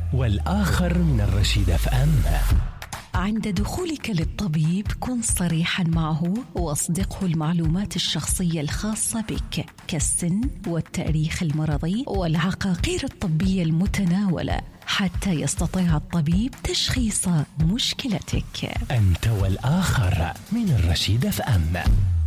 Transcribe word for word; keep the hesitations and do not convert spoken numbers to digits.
والآخر من الرشيد اف ام. عند دخولك للطبيب كن صريحا معه واصدقه المعلومات الشخصية الخاصة بك كالسن والتاريخ المرضي والعقاقير الطبية المتناولة حتى يستطيع الطبيب تشخيص مشكلتك. أنت والآخر من الرشيد اف ام.